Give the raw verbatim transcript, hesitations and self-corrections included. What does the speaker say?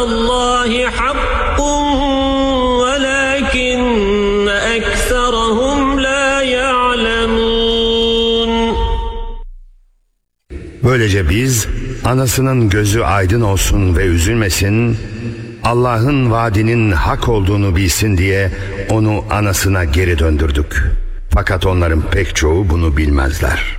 اللّٰهِ حَقٌّ وَلَكِنَّ أَكْثَرَهُمْ لَا يَعْلَمُونَ. Böylece biz anasının gözü aydın olsun ve üzülmesin, Allah'ın vaadinin hak olduğunu bilsin diye onu anasına geri döndürdük. Fakat onların pek çoğu bunu bilmezler.